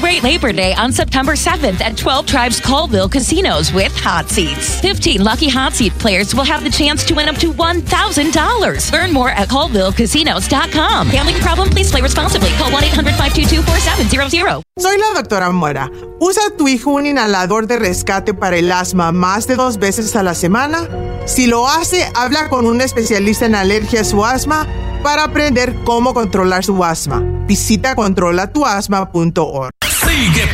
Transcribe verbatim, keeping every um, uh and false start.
Celebrate Labor Day on September seventh at twelve Tribes Colville Casinos with hot seats. fifteen lucky hot seat players will have the chance to win up to one thousand dollars. Learn more at colville casinos dot com. Gambling problem? Please play responsibly. Call one eight hundred five two two four seven zero zero. Soy la doctora Mora. ¿Usa tu hijo un inhalador de rescate para el asma más de dos veces a la semana? Si lo hace, habla con un especialista en alergias o asma para aprender cómo controlar su asma. Visita controla tu asma punto org. Sigue